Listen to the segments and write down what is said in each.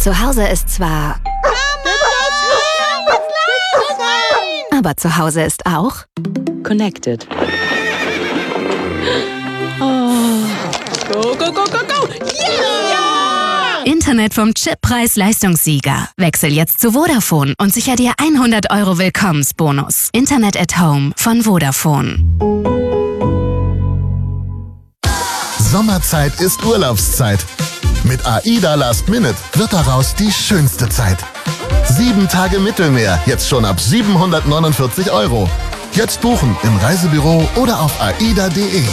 Zu Hause ist zwar... Aber zu Hause ist auch... Connected. Go, go, go, go, go! Yeah! Internet vom Chip Preis-Leistungssieger. Wechsel jetzt zu Vodafone und sicher dir 100 € Willkommensbonus. Internet at Home von Vodafone. Sommerzeit ist Urlaubszeit. Mit AIDA Last Minute wird daraus die schönste Zeit. 7 Tage Mittelmeer, jetzt schon ab 749 €. Jetzt buchen im Reisebüro oder auf aida.de.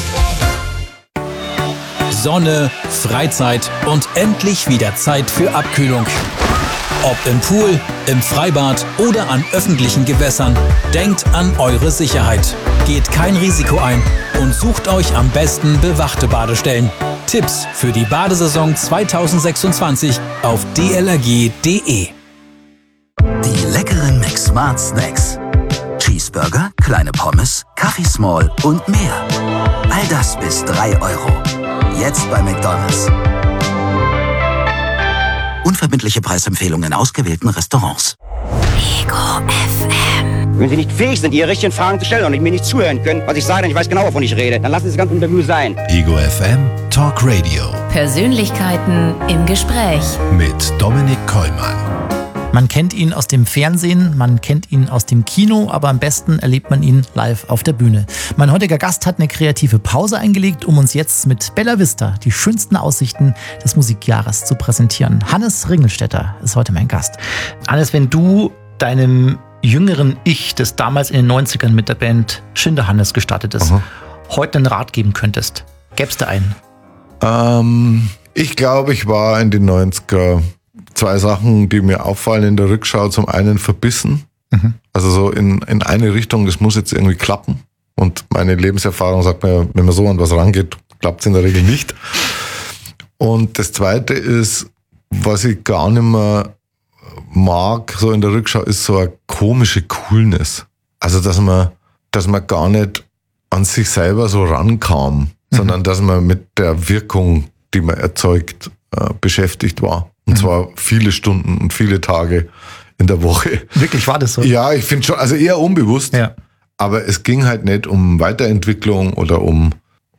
Sonne, Freizeit und endlich wieder Zeit für Abkühlung. Ob im Pool, im Freibad oder an öffentlichen Gewässern, denkt an eure Sicherheit. Geht kein Risiko ein und sucht euch am besten bewachte Badestellen. Tipps für die Badesaison 2026 auf dlrg.de. Die leckeren McSmart Snacks. Cheeseburger, kleine Pommes, Kaffee Small und mehr. All das bis 3 €. Jetzt bei McDonald's. Unverbindliche Preisempfehlungen in ausgewählten Restaurants. Ego FM. Wenn Sie nicht fähig sind, Ihre richtigen Fragen zu stellen und mir nicht zuhören können, was ich sage, denn ich weiß genau, wovon ich rede, dann lassen Sie das ganze Interview sein. Ego FM Talk Radio Persönlichkeiten im Gespräch. mit Dominik Kollmann. Man kennt ihn aus dem Fernsehen, man kennt ihn aus dem Kino, aber am besten erlebt man ihn live auf der Bühne. Mein heutiger Gast hat eine kreative Pause eingelegt, um uns jetzt mit Bella Vista die schönsten Aussichten des Musikjahres zu präsentieren. Hannes Ringelstetter ist heute mein Gast. Hannes, wenn du deinem jüngeren Ich, das damals in den 90ern mit der Band Schinderhannes gestartet ist, heute einen Rat geben könntest, gäb's da einen? Ich glaube, ich war in den 90er 2 Sachen, die mir auffallen in der Rückschau. Zum einen verbissen, also so in eine Richtung, das muss jetzt irgendwie klappen. Und meine Lebenserfahrung sagt mir, wenn man so an was rangeht, klappt es in der Regel nicht. Und das Zweite ist, was ich gar nicht mehr mag, so in der Rückschau, ist so eine komische Coolness. Also, dass man gar nicht an sich selber so rankam, sondern dass man mit der Wirkung, die man erzeugt, beschäftigt war. Und zwar viele Stunden und viele Tage in der Woche. Wirklich, war das so? Ja, ich finde schon, also eher unbewusst. Ja. Aber es ging halt nicht um Weiterentwicklung oder um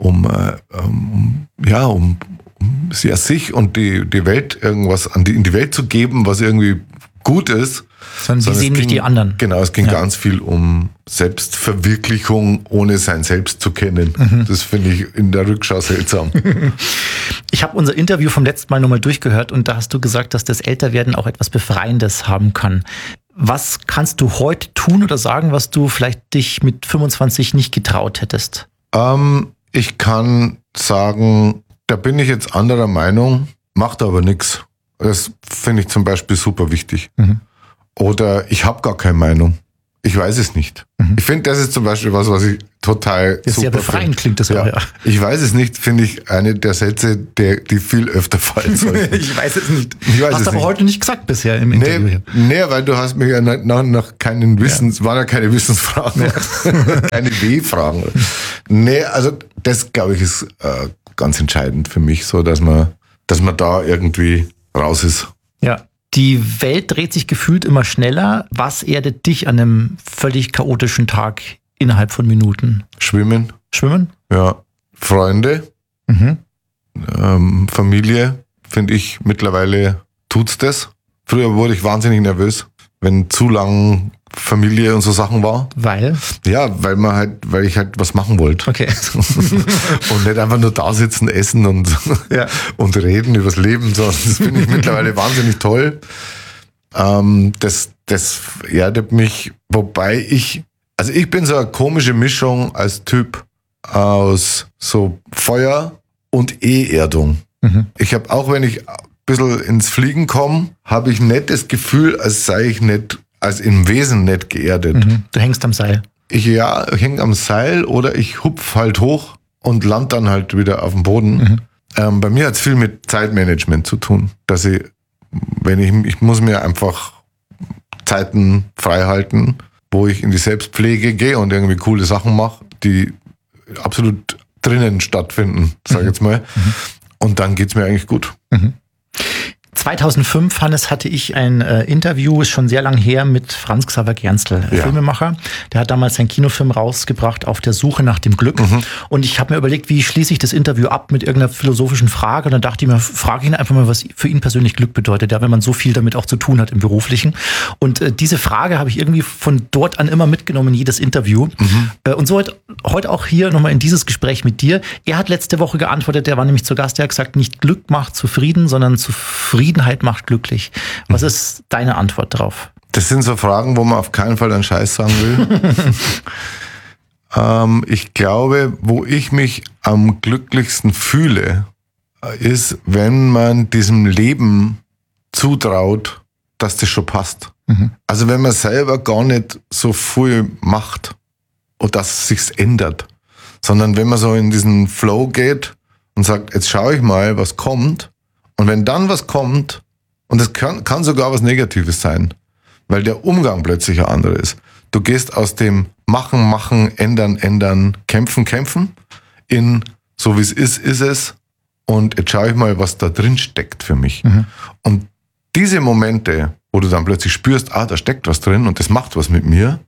sich und die Welt irgendwas in die Welt zu geben, was irgendwie gut ist. Sondern sie sehen nicht die anderen. Genau, es ging ganz viel um Selbstverwirklichung, ohne sein Selbst zu kennen. Das finde ich in der Rückschau seltsam. Ich habe unser Interview vom letzten Mal nochmal durchgehört und da hast du gesagt, dass das Älterwerden auch etwas Befreiendes haben kann. Was kannst du heute tun oder sagen, was du vielleicht dich mit 25 nicht getraut hättest? Ich kann sagen, da bin ich jetzt anderer Meinung, macht aber nichts. Das finde ich zum Beispiel super wichtig. Oder ich habe gar keine Meinung. Ich weiß es nicht. Ich finde, das ist zum Beispiel was ich total das super sehr befreiend klingt das auch, ja. Ich weiß es nicht, finde ich eine der Sätze, die viel öfter fallen sollten. Ich weiß es nicht. Hast du aber heute nicht gesagt bisher im Interview. Nee, weil du hast mich ja nach keinen waren ja keine Wissensfragen, keine W-Fragen. Nee, also das, glaube ich, ist ganz entscheidend für mich, so dass man da irgendwie raus ist. Ja. Die Welt dreht sich gefühlt immer schneller. Was erdet dich an einem völlig chaotischen Tag innerhalb von Minuten? Schwimmen. Schwimmen? Ja. Freunde. Familie, finde ich, mittlerweile tut's das. Früher wurde ich wahnsinnig nervös, wenn zu lang Familie und so Sachen war. Weil? Ja, weil ich halt was machen wollte. Okay. Und nicht einfach nur da sitzen, essen und reden übers Leben, sondern das finde ich mittlerweile wahnsinnig toll. Das erdet mich, wobei ich bin so eine komische Mischung als Typ aus so Feuer und Erdung. Ich habe auch, wenn ich ein bisschen ins Fliegen komme, habe ich nicht das Gefühl, als sei ich nicht als im Wesen nicht geerdet. Du hängst am Seil. Ich hänge am Seil oder ich hupf halt hoch und land dann halt wieder auf dem Boden. Bei mir hat es viel mit Zeitmanagement zu tun, dass ich muss mir einfach Zeiten frei halten, wo ich in die Selbstpflege gehe und irgendwie coole Sachen mache, die absolut drinnen stattfinden, sag ich jetzt mal. Und dann geht's mir eigentlich gut. 2005, Hannes, hatte ich ein Interview, ist schon sehr lang her, mit Franz Xaver Gernstel, Filmemacher. Der hat damals seinen Kinofilm rausgebracht, Auf der Suche nach dem Glück. Und ich habe mir überlegt, wie schließe ich das Interview ab mit irgendeiner philosophischen Frage. Und dann dachte ich mir, frage ihn einfach mal, was für ihn persönlich Glück bedeutet, ja, wenn man so viel damit auch zu tun hat im Beruflichen. Und diese Frage habe ich irgendwie von dort an immer mitgenommen in jedes Interview. Und so heute auch hier nochmal in dieses Gespräch mit dir. Er hat letzte Woche geantwortet, der war nämlich zu Gast, der hat gesagt, nicht Glück macht zufrieden, sondern Zufriedenheit macht glücklich. Was ist deine Antwort darauf? Das sind so Fragen, wo man auf keinen Fall einen Scheiß sagen will. Ich glaube, wo ich mich am glücklichsten fühle, ist, wenn man diesem Leben zutraut, dass das schon passt. Also wenn man selber gar nicht so viel macht und dass es sich ändert, sondern wenn man so in diesen Flow geht und sagt, jetzt schaue ich mal, was kommt. Und wenn dann was kommt, und es kann sogar was Negatives sein, weil der Umgang plötzlich ein anderer ist. Du gehst aus dem Machen, ändern, kämpfen, in so wie es ist es. Und jetzt schaue ich mal, was da drin steckt für mich. Und diese Momente, wo du dann plötzlich spürst, da steckt was drin und das macht was mit mir,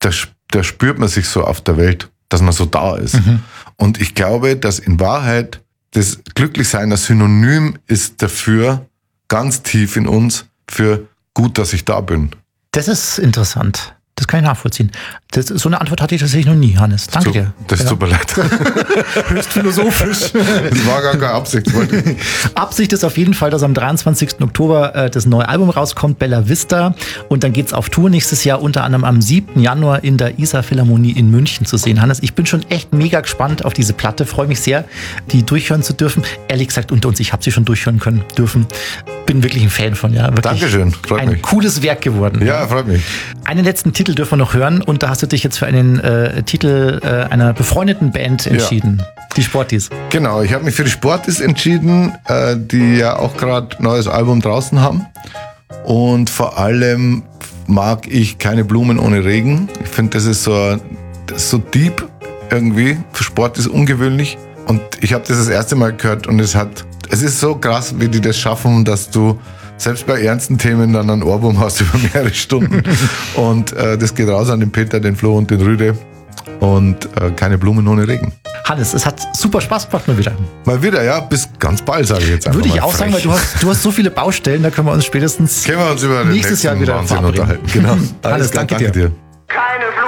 da spürt man sich so auf der Welt, dass man so da ist. Und ich glaube, dass in Wahrheit das Glücklichsein ein Synonym ist dafür, ganz tief in uns, für gut, dass ich da bin. Das ist interessant. Das kann ich nachvollziehen. So eine Antwort hatte ich tatsächlich noch nie, Hannes. Danke dir. Das ist super leid. Höchst philosophisch. Das war gar keine Absicht. Absicht ist auf jeden Fall, dass am 23. Oktober das neue Album rauskommt, Bella Vista. Und dann geht's auf Tour nächstes Jahr, unter anderem am 7. Januar in der Isar Philharmonie in München zu sehen. Hannes, ich bin schon echt mega gespannt auf diese Platte. Freue mich sehr, die durchhören zu dürfen. Ehrlich gesagt, unter uns, ich habe sie schon durchhören dürfen. Bin wirklich ein Fan von, ja. Wirklich Dankeschön, freut mich. Ein cooles Werk geworden. Ja, freut mich. Einen letzten Titel dürfen wir noch hören und da hast du dich jetzt für einen Titel einer befreundeten Band entschieden. Ja. Die Sportis. Genau, ich habe mich für die Sportis entschieden, die ja auch gerade ein neues Album draußen haben. Und vor allem mag ich Keine Blumen ohne Regen. Ich finde, das ist so deep irgendwie. Für Sportis ungewöhnlich. Und ich habe das erste Mal gehört und es ist so krass, wie die das schaffen, dass du selbst bei ernsten Themen dann einen Ohrwurm hast über mehrere Stunden. Und das geht raus an den Peter, den Flo und den Rüde. Und Keine Blumen ohne Regen. Hannes, es hat super Spaß gemacht mal wieder. Mal wieder, ja. Bis ganz bald, sage ich jetzt einfach. Würde ich mal auch frech. sagen, weil du hast so viele Baustellen, da können wir uns spätestens über nächstes Jahr wieder Wahnsinn unterhalten. Genau. Hannes, danke dir. dir.